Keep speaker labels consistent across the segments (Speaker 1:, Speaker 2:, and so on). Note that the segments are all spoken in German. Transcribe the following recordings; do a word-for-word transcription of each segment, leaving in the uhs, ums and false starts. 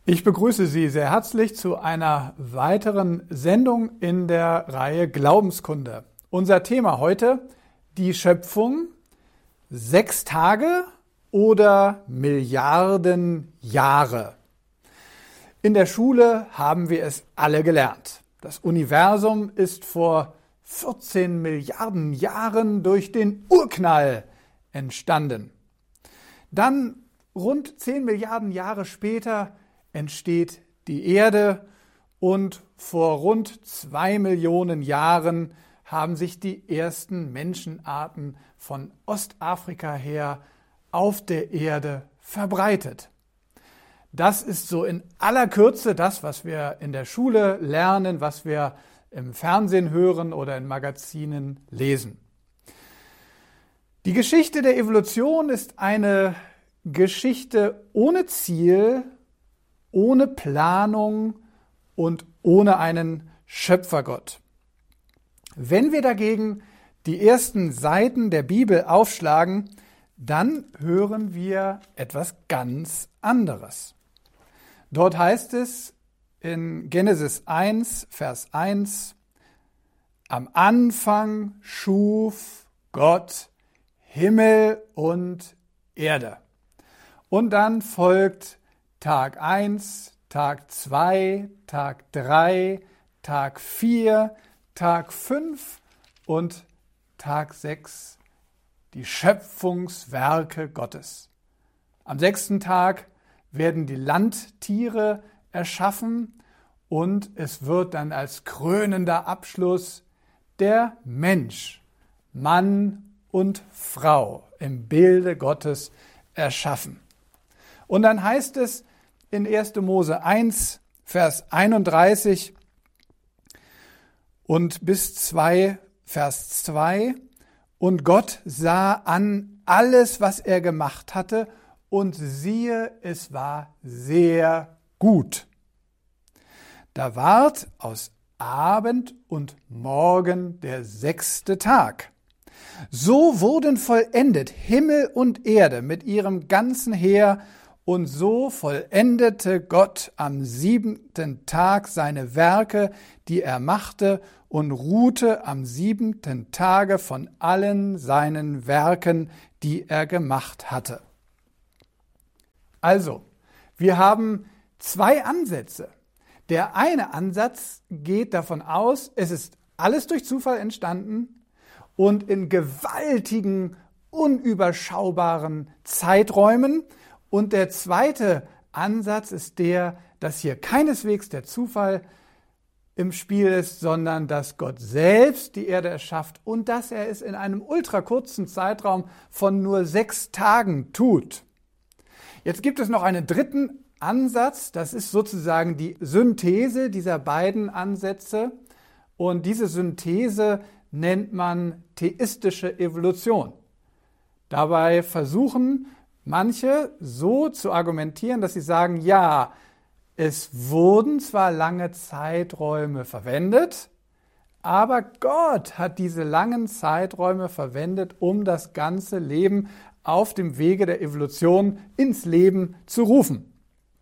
Speaker 1: Ich begrüße Sie sehr herzlich zu einer weiteren Sendung in der Reihe Glaubenskunde. Unser Thema heute: die Schöpfung, sechs Tage oder Milliarden Jahre. In der Schule haben wir es alle gelernt. Das Universum ist vor vierzehn Milliarden Jahren durch den Urknall entstanden. Dann rund zehn Milliarden Jahre später entsteht die Erde und vor rund zwei Millionen Jahren haben sich die ersten Menschenarten von Ostafrika her auf der Erde verbreitet. Das ist so in aller Kürze das, was wir in der Schule lernen, was wir im Fernsehen hören oder in Magazinen lesen. Die Geschichte der Evolution ist eine Geschichte ohne Ziel, ohne Planung und ohne einen Schöpfergott. Wenn wir dagegen die ersten Seiten der Bibel aufschlagen, dann hören wir etwas ganz anderes. Dort heißt es in Genesis eins, Vers eins, am Anfang schuf Gott Himmel und Erde. Und dann folgt Tag eins, Tag zwei, Tag drei, Tag vier, Tag fünf und Tag sechs, die Schöpfungswerke Gottes. Am sechsten Tag werden die Landtiere erschaffen und es wird dann als krönender Abschluss der Mensch, Mann und Frau im Bilde Gottes erschaffen. Und dann heißt es in erster Mose eins, Vers einunddreißig und bis zwei, Vers zwei, und Gott sah an alles, was er gemacht hatte, und siehe, es war sehr gut. Da ward aus Abend und Morgen der sechste Tag. So wurden vollendet Himmel und Erde mit ihrem ganzen Heer, und so vollendete Gott am siebenten Tag seine Werke, die er machte, und ruhte am siebenten Tage von allen seinen Werken, die er gemacht hatte. Also, wir haben zwei Ansätze. Der eine Ansatz geht davon aus, es ist alles durch Zufall entstanden und in gewaltigen, unüberschaubaren Zeiträumen. Und der zweite Ansatz ist der, dass hier keineswegs der Zufall im Spiel ist, sondern dass Gott selbst die Erde erschafft und dass er es in einem ultrakurzen Zeitraum von nur sechs Tagen tut. Jetzt gibt es noch einen dritten Ansatz, das ist sozusagen die Synthese dieser beiden Ansätze. Und diese Synthese nennt man theistische Evolution. Dabei versuchen manche so zu argumentieren, dass sie sagen, ja, es wurden zwar lange Zeiträume verwendet, aber Gott hat diese langen Zeiträume verwendet, um das ganze Leben auf dem Wege der Evolution ins Leben zu rufen.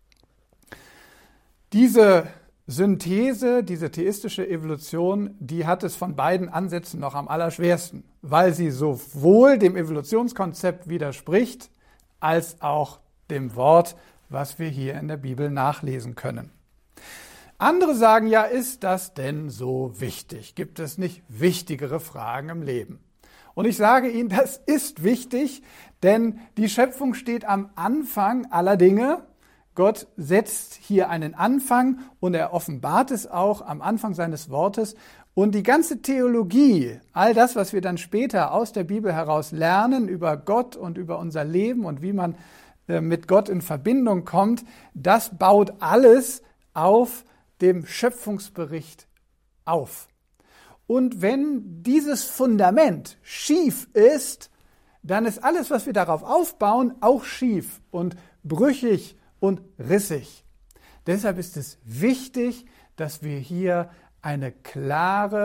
Speaker 1: Diese Synthese, diese theistische Evolution, die hat es von beiden Ansätzen noch am allerschwersten, weil sie sowohl dem Evolutionskonzept widerspricht, als auch dem Wort, was wir hier in der Bibel nachlesen können. Andere sagen, ja, ist das denn so wichtig? Gibt es nicht wichtigere Fragen im Leben? Und ich sage Ihnen, das ist wichtig, denn die Schöpfung steht am Anfang aller Dinge. Gott setzt hier einen Anfang und er offenbart es auch am Anfang seines Wortes. Und die ganze Theologie, all das, was wir dann später aus der Bibel heraus lernen über Gott und über unser Leben und wie man äh, mit Gott in Verbindung kommt, das baut alles auf dem Schöpfungsbericht auf. Und wenn dieses Fundament schief ist, dann ist alles, was wir darauf aufbauen, auch schief und brüchig und rissig. Deshalb ist es wichtig, dass wir hier eine klare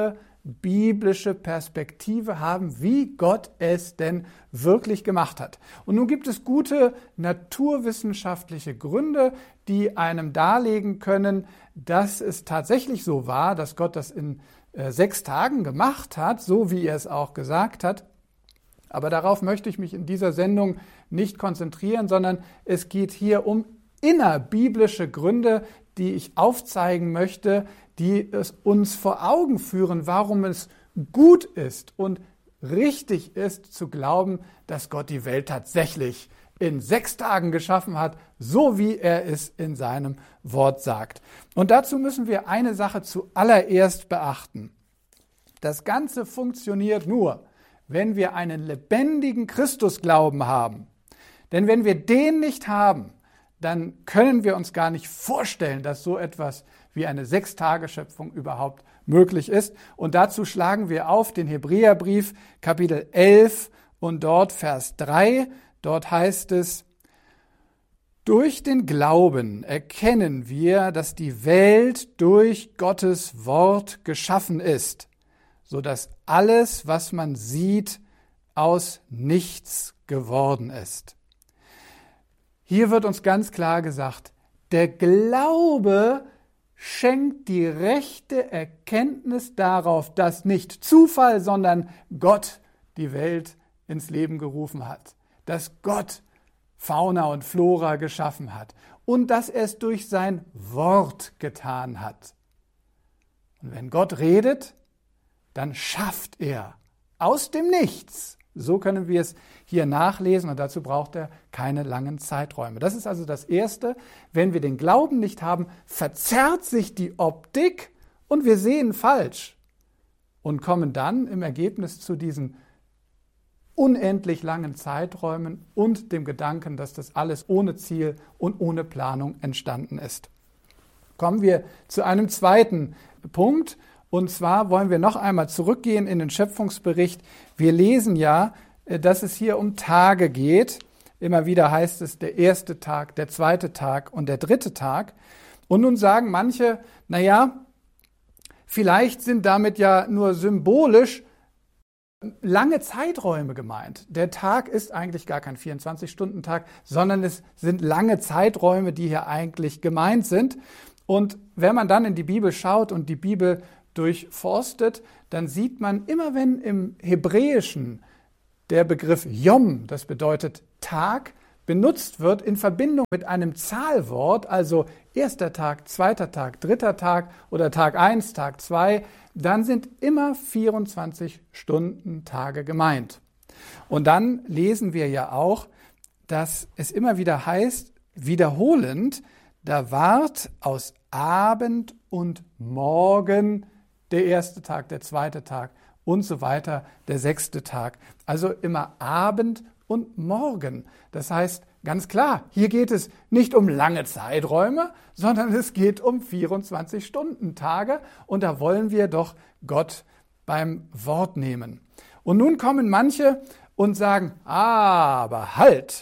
Speaker 1: biblische Perspektive haben, wie Gott es denn wirklich gemacht hat. Und nun gibt es gute naturwissenschaftliche Gründe, die einem darlegen können, dass es tatsächlich so war, dass Gott das in äh, sechs Tagen gemacht hat, so wie er es auch gesagt hat. Aber darauf möchte ich mich in dieser Sendung nicht konzentrieren, sondern es geht hier um innerbiblische Gründe, die ich aufzeigen möchte, die es uns vor Augen führen, warum es gut ist und richtig ist zu glauben, dass Gott die Welt tatsächlich in sechs Tagen geschaffen hat, so wie er es in seinem Wort sagt. Und dazu müssen wir eine Sache zuallererst beachten. Das Ganze funktioniert nur, wenn wir einen lebendigen Christusglauben haben. Denn wenn wir den nicht haben, dann können wir uns gar nicht vorstellen, dass so etwas wie eine Sechstageschöpfung überhaupt möglich ist. Und dazu schlagen wir auf den Hebräerbrief Kapitel elf und dort Vers drei. Dort heißt es: Durch den Glauben erkennen wir, dass die Welt durch Gottes Wort geschaffen ist, so dass alles, was man sieht, aus nichts geworden ist. Hier wird uns ganz klar gesagt, der Glaube schenkt die rechte Erkenntnis darauf, dass nicht Zufall, sondern Gott die Welt ins Leben gerufen hat, dass Gott Fauna und Flora geschaffen hat und dass er es durch sein Wort getan hat. Und wenn Gott redet, dann schafft er aus dem Nichts. So können wir es hier nachlesen und dazu braucht er keine langen Zeiträume. Das ist also das Erste. Wenn wir den Glauben nicht haben, verzerrt sich die Optik und wir sehen falsch und kommen dann im Ergebnis zu diesen unendlich langen Zeiträumen und dem Gedanken, dass das alles ohne Ziel und ohne Planung entstanden ist. Kommen wir zu einem zweiten Punkt. Und zwar wollen wir noch einmal zurückgehen in den Schöpfungsbericht. Wir lesen ja, dass es hier um Tage geht. Immer wieder heißt es der erste Tag, der zweite Tag und der dritte Tag. Und nun sagen manche, naja, vielleicht sind damit ja nur symbolisch lange Zeiträume gemeint. Der Tag ist eigentlich gar kein vierundzwanzig-Stunden-Tag, sondern es sind lange Zeiträume, die hier eigentlich gemeint sind. Und wenn man dann in die Bibel schaut und die Bibel durchforstet, dann sieht man immer, wenn im Hebräischen der Begriff Yom, das bedeutet Tag, benutzt wird in Verbindung mit einem Zahlwort, also erster Tag, zweiter Tag, dritter Tag oder Tag eins, Tag zwei, dann sind immer vierundzwanzig Stunden Tage gemeint. Und dann lesen wir ja auch, dass es immer wieder heißt, wiederholend, da ward aus Abend und Morgen der erste Tag, der zweite Tag und so weiter, der sechste Tag. Also immer Abend und Morgen. Das heißt, ganz klar, hier geht es nicht um lange Zeiträume, sondern es geht um vierundzwanzig-Stunden-Tage und da wollen wir doch Gott beim Wort nehmen. Und nun kommen manche und sagen, aber halt,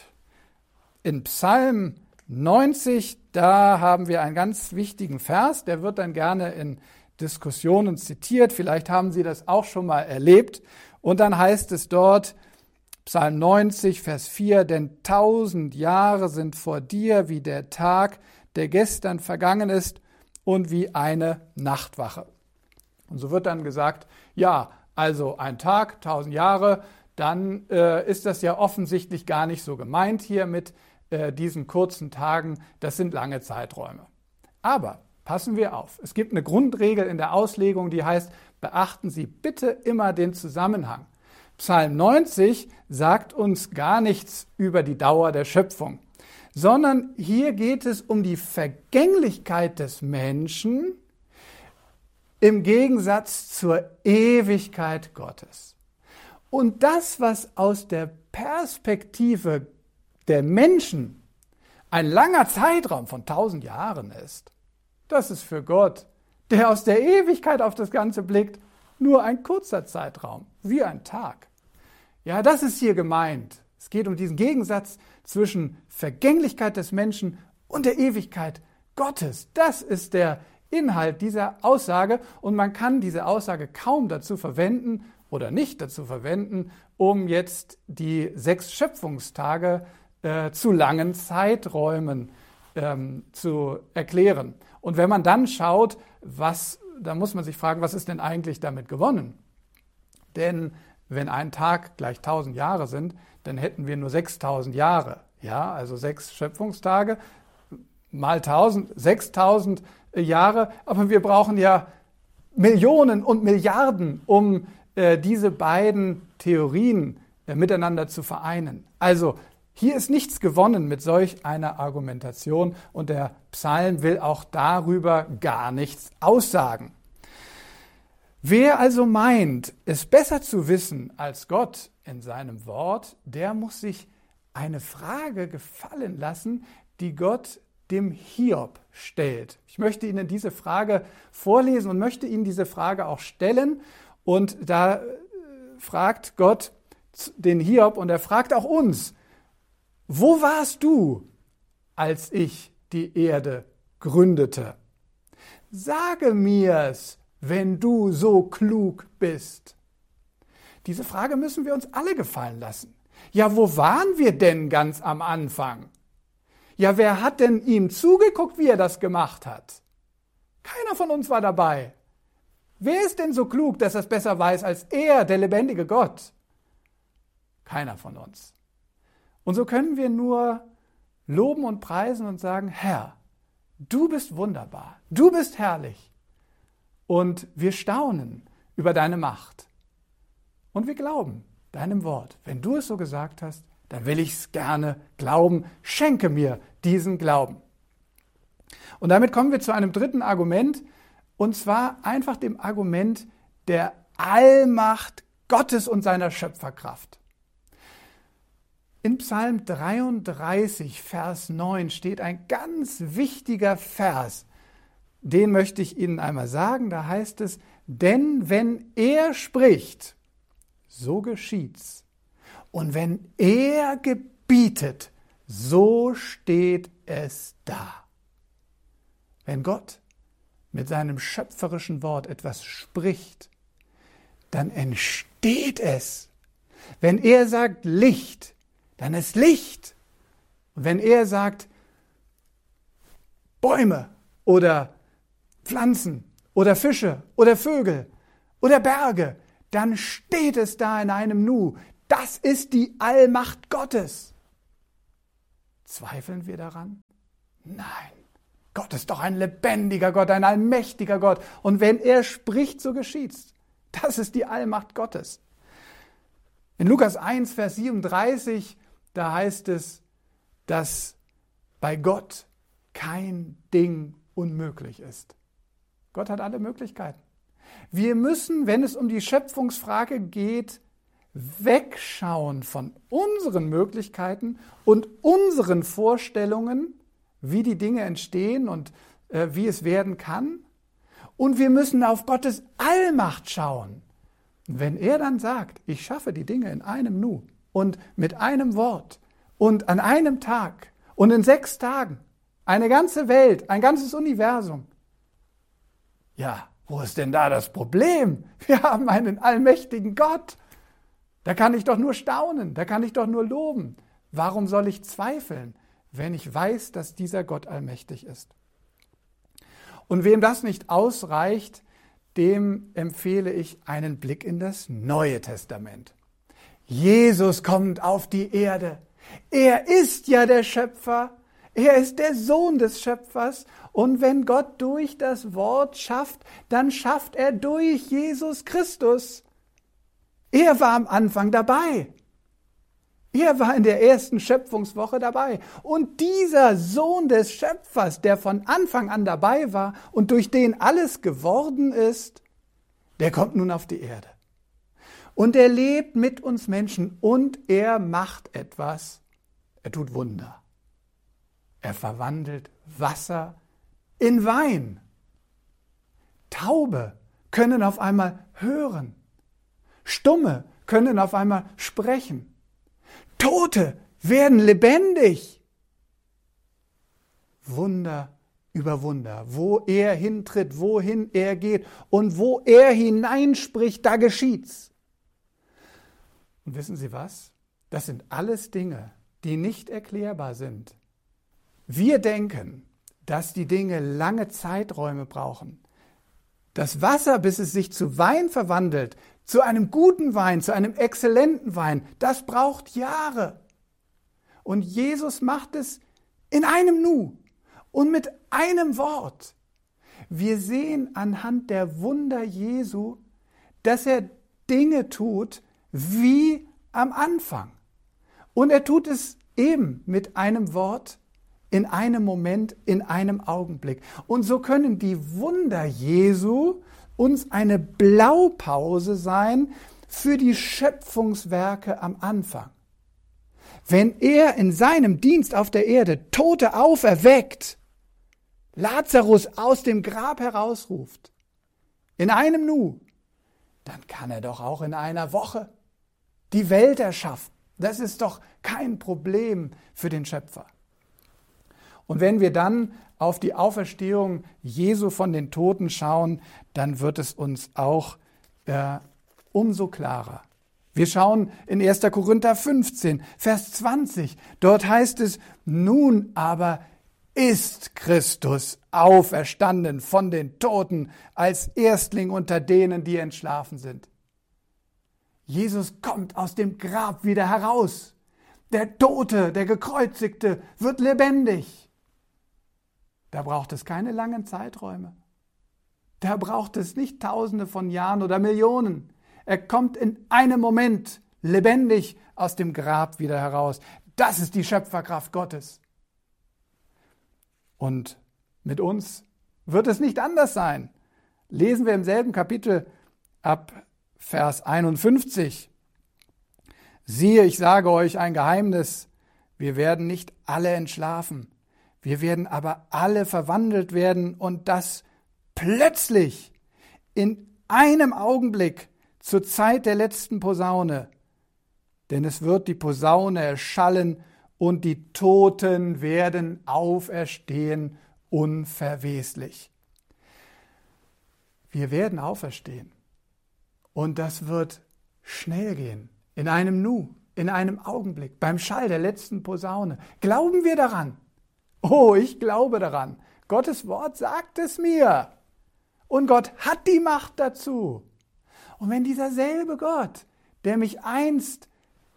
Speaker 1: in Psalm neunzig, da haben wir einen ganz wichtigen Vers, der wird dann gerne in Diskussionen zitiert, vielleicht haben Sie das auch schon mal erlebt. Und dann heißt es dort, Psalm neunzig, Vers vier, denn tausend Jahre sind vor dir wie der Tag, der gestern vergangen ist und wie eine Nachtwache. Und so wird dann gesagt, ja, also ein Tag, tausend Jahre, dann äh, ist das ja offensichtlich gar nicht so gemeint hier mit äh, diesen kurzen Tagen, das sind lange Zeiträume. Aber passen wir auf. Es gibt eine Grundregel in der Auslegung, die heißt, beachten Sie bitte immer den Zusammenhang. Psalm neunzig sagt uns gar nichts über die Dauer der Schöpfung, sondern hier geht es um die Vergänglichkeit des Menschen im Gegensatz zur Ewigkeit Gottes. Und das, was aus der Perspektive der Menschen ein langer Zeitraum von tausend Jahren ist, das ist für Gott, der aus der Ewigkeit auf das Ganze blickt, nur ein kurzer Zeitraum, wie ein Tag. Ja, das ist hier gemeint. Es geht um diesen Gegensatz zwischen Vergänglichkeit des Menschen und der Ewigkeit Gottes. Das ist der Inhalt dieser Aussage und man kann diese Aussage kaum dazu verwenden oder nicht dazu verwenden, um jetzt die sechs Schöpfungstage äh, zu langen Zeiträumen ähm, zu erklären. Und wenn man dann schaut, was, da muss man sich fragen, was ist denn eigentlich damit gewonnen? Denn wenn ein Tag gleich tausend Jahre sind, dann hätten wir nur sechstausend Jahre. Ja, also sechs Schöpfungstage mal tausend, sechstausend Jahre. Aber wir brauchen ja Millionen und Milliarden, um äh, diese beiden Theorien äh, miteinander zu vereinen. Also hier ist nichts gewonnen mit solch einer Argumentation und der Psalm will auch darüber gar nichts aussagen. Wer also meint, es besser zu wissen als Gott in seinem Wort, der muss sich eine Frage gefallen lassen, die Gott dem Hiob stellt. Ich möchte Ihnen diese Frage vorlesen und möchte Ihnen diese Frage auch stellen. Und da fragt Gott den Hiob und er fragt auch uns, wo warst du, als ich die Erde gründete? Sage mir's, wenn du so klug bist. Diese Frage müssen wir uns alle gefallen lassen. Ja, wo waren wir denn ganz am Anfang? Ja, wer hat denn ihm zugeguckt, wie er das gemacht hat? Keiner von uns war dabei. Wer ist denn so klug, dass er es besser weiß als er, der lebendige Gott? Keiner von uns. Und so können wir nur loben und preisen und sagen, Herr, du bist wunderbar, du bist herrlich. Und wir staunen über deine Macht. Und wir glauben deinem Wort. Wenn du es so gesagt hast, dann will ich es gerne glauben. Schenke mir diesen Glauben. Und damit kommen wir zu einem dritten Argument, und zwar einfach dem Argument der Allmacht Gottes und seiner Schöpferkraft. In Psalm dreiunddreißig, Vers neun steht ein ganz wichtiger Vers. Den möchte ich Ihnen einmal sagen. Da heißt es, denn wenn er spricht, so geschieht's. Und wenn er gebietet, so steht es da. Wenn Gott mit seinem schöpferischen Wort etwas spricht, dann entsteht es. Wenn er sagt Licht, dann ist Licht. Und wenn er sagt Bäume oder Pflanzen oder Fische oder Vögel oder Berge, dann steht es da in einem Nu. Das ist die Allmacht Gottes. Zweifeln wir daran? Nein. Gott ist doch ein lebendiger Gott, ein allmächtiger Gott. Und wenn er spricht, so geschieht's. Das ist die Allmacht Gottes. In Lukas eins, Vers siebenunddreißig, da heißt es, dass bei Gott kein Ding unmöglich ist. Gott hat alle Möglichkeiten. Wir müssen, wenn es um die Schöpfungsfrage geht, wegschauen von unseren Möglichkeiten und unseren Vorstellungen, wie die Dinge entstehen und äh, wie es werden kann. Und wir müssen auf Gottes Allmacht schauen. Und wenn er dann sagt, ich schaffe die Dinge in einem Nu und mit einem Wort und an einem Tag und in sechs Tagen, eine ganze Welt, ein ganzes Universum. Ja, wo ist denn da das Problem? Wir haben einen allmächtigen Gott. Da kann ich doch nur staunen, da kann ich doch nur loben. Warum soll ich zweifeln, wenn ich weiß, dass dieser Gott allmächtig ist? Und wem das nicht ausreicht, dem empfehle ich einen Blick in das Neue Testament. Jesus kommt auf die Erde. Er ist ja der Schöpfer. Er ist der Sohn des Schöpfers. Und wenn Gott durch das Wort schafft, dann schafft er durch Jesus Christus. Er war am Anfang dabei. Er war in der ersten Schöpfungswoche dabei. Und dieser Sohn des Schöpfers, der von Anfang an dabei war und durch den alles geworden ist, der kommt nun auf die Erde. Und er lebt mit uns Menschen und er macht etwas. Er tut Wunder. Er verwandelt Wasser in Wein. Taube können auf einmal hören. Stumme können auf einmal sprechen. Tote werden lebendig. Wunder über Wunder. Wo er hintritt, wohin er geht und wo er hineinspricht, da geschieht's. Und wissen Sie was? Das sind alles Dinge, die nicht erklärbar sind. Wir denken, dass die Dinge lange Zeiträume brauchen. Das Wasser, bis es sich zu Wein verwandelt, zu einem guten Wein, zu einem exzellenten Wein, das braucht Jahre. Und Jesus macht es in einem Nu und mit einem Wort. Wir sehen anhand der Wunder Jesu, dass er Dinge tut wie am Anfang. Und er tut es eben mit einem Wort, in einem Moment, in einem Augenblick. Und so können die Wunder Jesu uns eine Blaupause sein für die Schöpfungswerke am Anfang. Wenn er in seinem Dienst auf der Erde Tote auferweckt, Lazarus aus dem Grab herausruft, in einem Nu, dann kann er doch auch in einer Woche die Welt erschaffen. Das ist doch kein Problem für den Schöpfer. Und wenn wir dann auf die Auferstehung Jesu von den Toten schauen, dann wird es uns auch äh, umso klarer. Wir schauen in erster Korinther fünfzehn, Vers zwanzig. Dort heißt es, nun aber ist Christus auferstanden von den Toten als Erstling unter denen, die entschlafen sind. Jesus kommt aus dem Grab wieder heraus. Der Tote, der Gekreuzigte, wird lebendig. Da braucht es keine langen Zeiträume. Da braucht es nicht Tausende von Jahren oder Millionen. Er kommt in einem Moment lebendig aus dem Grab wieder heraus. Das ist die Schöpferkraft Gottes. Und mit uns wird es nicht anders sein. Lesen wir im selben Kapitel ab Vers einundfünfzig. Siehe, ich sage euch ein Geheimnis, wir werden nicht alle entschlafen, wir werden aber alle verwandelt werden und das plötzlich, in einem Augenblick, zur Zeit der letzten Posaune. Denn es wird die Posaune erschallen und die Toten werden auferstehen unverweslich. Wir werden auferstehen. Und das wird schnell gehen, in einem Nu, in einem Augenblick, beim Schall der letzten Posaune. Glauben wir daran? Oh, ich glaube daran. Gottes Wort sagt es mir. Und Gott hat die Macht dazu. Und wenn dieser selbe Gott, der mich einst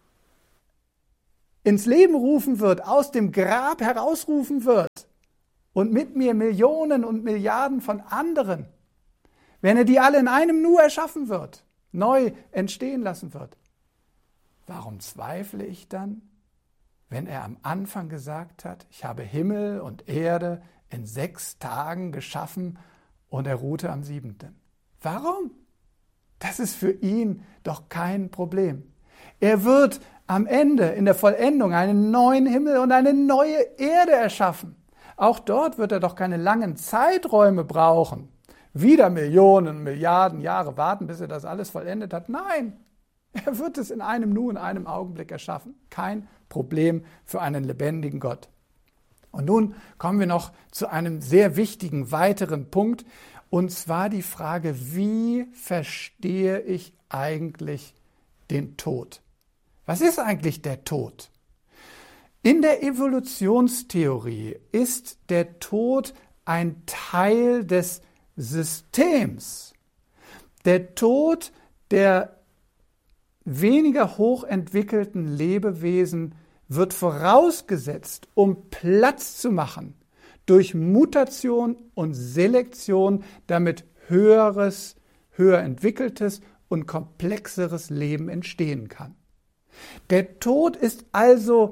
Speaker 1: ins Leben rufen wird, aus dem Grab herausrufen wird und mit mir Millionen und Milliarden von anderen, wenn er die alle in einem Nu erschaffen wird, neu entstehen lassen wird, warum zweifle ich dann, wenn er am Anfang gesagt hat, ich habe Himmel und Erde in sechs Tagen geschaffen und er ruhte am siebenten? Warum? Das ist für ihn doch kein Problem. Er wird am Ende, in der Vollendung, einen neuen Himmel und eine neue Erde erschaffen. Auch dort wird er doch keine langen Zeiträume brauchen. Wieder Millionen, Milliarden Jahre warten, bis er das alles vollendet hat. Nein, er wird es in einem Nu, in einem Augenblick erschaffen. Kein Problem für einen lebendigen Gott. Und nun kommen wir noch zu einem sehr wichtigen weiteren Punkt, und zwar die Frage, wie verstehe ich eigentlich den Tod? Was ist eigentlich der Tod? In der Evolutionstheorie ist der Tod ein Teil des Systems. Der Tod der weniger hochentwickelten Lebewesen wird vorausgesetzt, um Platz zu machen durch Mutation und Selektion, damit höheres, höher entwickeltes und komplexeres Leben entstehen kann. Der Tod ist also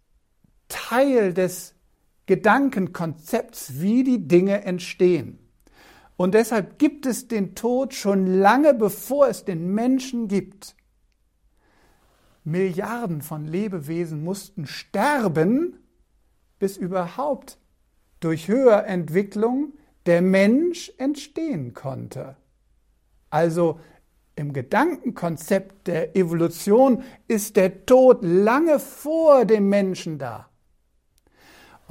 Speaker 1: Teil des Gedankenkonzepts, wie die Dinge entstehen. Und deshalb gibt es den Tod schon lange, bevor es den Menschen gibt. Milliarden von Lebewesen mussten sterben, bis überhaupt durch Höherentwicklung der Mensch entstehen konnte. Also im Gedankenkonzept der Evolution ist der Tod lange vor dem Menschen da.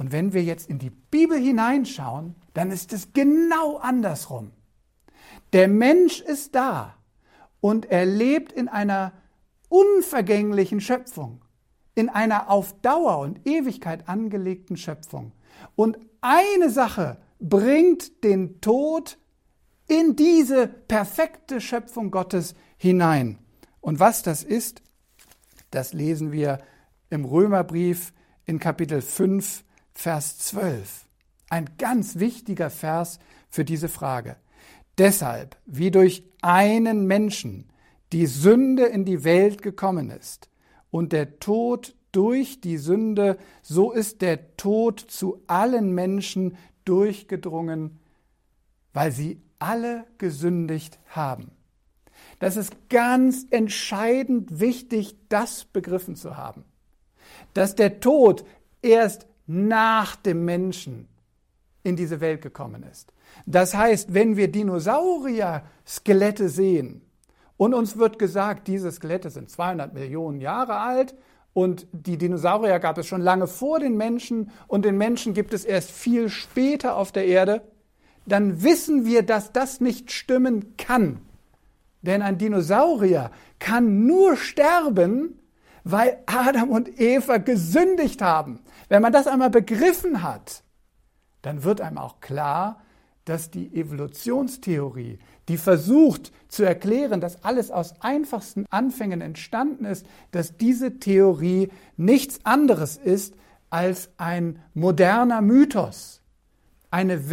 Speaker 1: Und wenn wir jetzt in die Bibel hineinschauen, dann ist es genau andersrum. Der Mensch ist da und er lebt in einer unvergänglichen Schöpfung, in einer auf Dauer und Ewigkeit angelegten Schöpfung. Und eine Sache bringt den Tod in diese perfekte Schöpfung Gottes hinein. Und was das ist, das lesen wir im Römerbrief in Kapitel fünf, Vers zwölf. Ein ganz wichtiger Vers für diese Frage. Deshalb, wie durch einen Menschen die Sünde in die Welt gekommen ist und der Tod durch die Sünde, so ist der Tod zu allen Menschen durchgedrungen, weil sie alle gesündigt haben. Das ist ganz entscheidend wichtig, das begriffen zu haben, dass der Tod erst nach dem Menschen in diese Welt gekommen ist. Das heißt, wenn wir Dinosaurier-Skelette sehen und uns wird gesagt, diese Skelette sind zweihundert Millionen Jahre alt und die Dinosaurier gab es schon lange vor den Menschen und den Menschen gibt es erst viel später auf der Erde, dann wissen wir, dass das nicht stimmen kann. Denn ein Dinosaurier kann nur sterben, weil Adam und Eva gesündigt haben. Wenn man das einmal begriffen hat, dann wird einem auch klar, dass die Evolutionstheorie, die versucht zu erklären, dass alles aus einfachsten Anfängen entstanden ist, dass diese Theorie nichts anderes ist als ein moderner Mythos, eine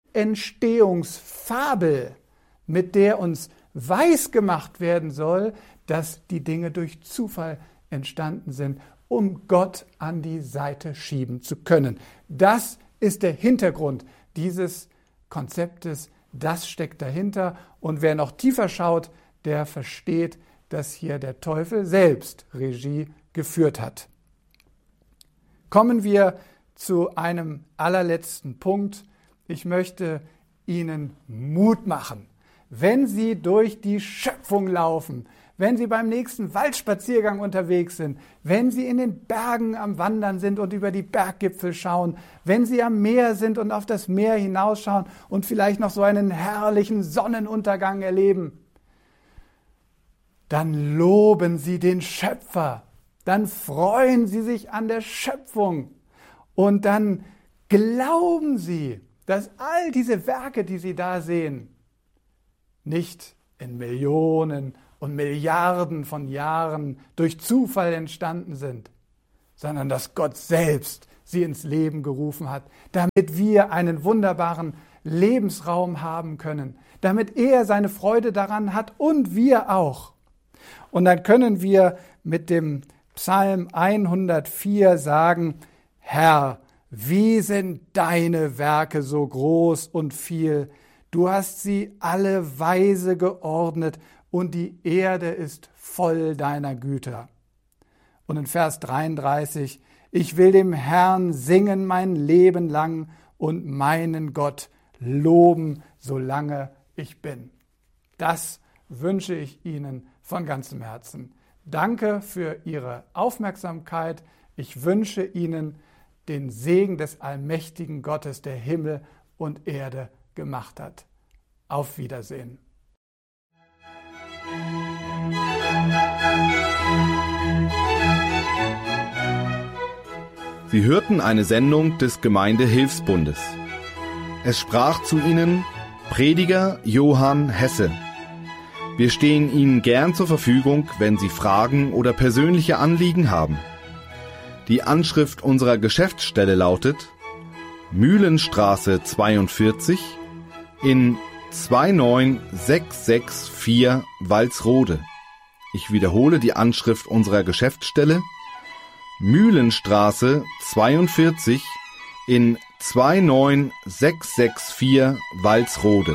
Speaker 1: Weltentstehungsfabel, mit der uns weisgemacht werden soll, dass die Dinge durch Zufall entstanden sind, um Gott an die Seite schieben zu können. Das ist der Hintergrund dieses Konzeptes, das steckt dahinter. Und wer noch tiefer schaut, der versteht, dass hier der Teufel selbst Regie geführt hat. Kommen wir zu einem allerletzten Punkt. Ich möchte Ihnen Mut machen. Wenn Sie durch die Schöpfung laufen, wenn Sie beim nächsten Waldspaziergang unterwegs sind, wenn Sie in den Bergen am Wandern sind und über die Berggipfel schauen, wenn Sie am Meer sind und auf das Meer hinausschauen und vielleicht noch so einen herrlichen Sonnenuntergang erleben, dann loben Sie den Schöpfer, dann freuen Sie sich an der Schöpfung und dann glauben Sie, dass all diese Werke, die Sie da sehen, nicht in Millionen und Milliarden von Jahren durch Zufall entstanden sind, sondern dass Gott selbst sie ins Leben gerufen hat, damit wir einen wunderbaren Lebensraum haben können, damit er seine Freude daran hat und wir auch. Und dann können wir mit dem Psalm hundertvier sagen, Herr, wie sind deine Werke so groß und viel? Du hast sie alle weise geordnet und die Erde ist voll deiner Güter. Und in Vers dreiunddreißig, ich will dem Herrn singen mein Leben lang und meinen Gott loben, solange ich bin. Das wünsche ich Ihnen von ganzem Herzen. Danke für Ihre Aufmerksamkeit. Ich wünsche Ihnen den Segen des allmächtigen Gottes, der Himmel und Erde gemacht hat. Auf Wiedersehen.
Speaker 2: Sie hörten eine Sendung des Gemeindehilfsbundes. Es sprach zu Ihnen Prediger Johann Hesse. Wir stehen Ihnen gern zur Verfügung, wenn Sie Fragen oder persönliche Anliegen haben. Die Anschrift unserer Geschäftsstelle lautet Mühlenstraße zweiundvierzig in zwei neun sechs sechs vier Walsrode. Ich wiederhole die Anschrift unserer Geschäftsstelle Mühlenstraße zweiundvierzig in zwei neun sechs sechs vier Walsrode.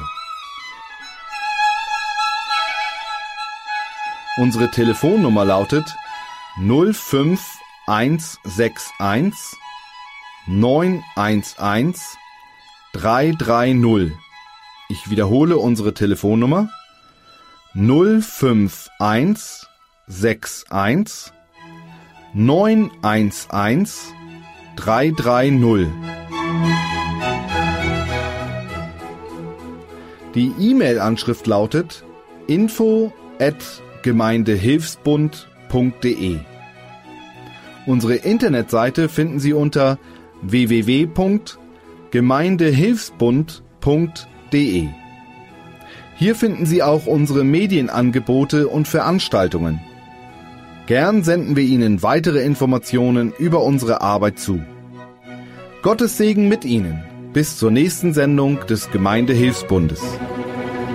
Speaker 2: Unsere Telefonnummer lautet null fünf eins sechs eins neun eins eins drei drei null. Ich wiederhole unsere Telefonnummer null fünf eins sechs eins neun eins eins drei drei null. Die E-Mail-Anschrift lautet info at gemeindehilfsbund punkt de. Unsere Internetseite finden Sie unter w w w punkt gemeindehilfsbund punkt de. Hier finden Sie auch unsere Medienangebote und Veranstaltungen. Gern senden wir Ihnen weitere Informationen über unsere Arbeit zu. Gottes Segen mit Ihnen. Bis zur nächsten Sendung des Gemeindehilfsbundes.